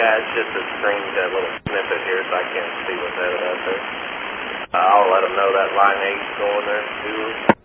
Yeah, it's just a screen, that little snippet here, so I can't see what's out there. I'll let them know that line 8's going there too.